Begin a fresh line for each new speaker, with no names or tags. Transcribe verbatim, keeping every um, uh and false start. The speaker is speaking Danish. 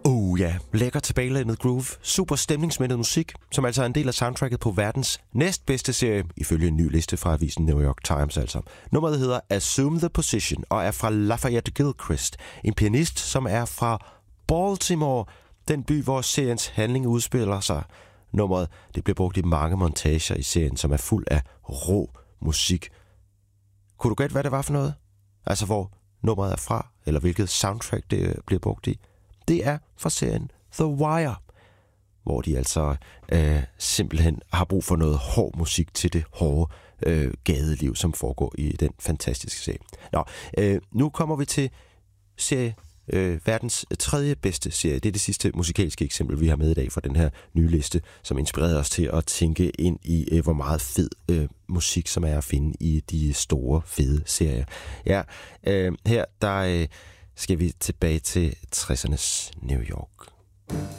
Oh ja, lækker tilbagelænet groove, super stemningsmættet musik, som altså er en del af soundtracket på verdens næstbedste serie, ifølge en ny liste fra avisen New York Times altså. Nummeret hedder Assume the Position og er fra Lafayette Gilchrist, en pianist, som er fra Baltimore, den by, hvor seriens handling udspiller sig. Nummeret det bliver brugt i mange montager i serien, som er fuld af rå musik. Kunne du gætte, hvad det var for noget? Altså hvor nummeret er fra, eller hvilket soundtrack det bliver brugt i? Det er fra serien The Wire, hvor de altså øh, simpelthen har brug for noget hård musik til det hårde øh, gadeliv, som foregår i den fantastiske serie. Nå, øh, nu kommer vi til serie, øh, verdens tredje bedste serie. Det er det sidste musikalske eksempel, vi har med i dag fra den her nye liste, som inspirerede os til at tænke ind i, øh, hvor meget fed øh, musik, som er at finde i de store, fede serier. Ja, øh, her der... Øh, skal vi tilbage til tressernes New York.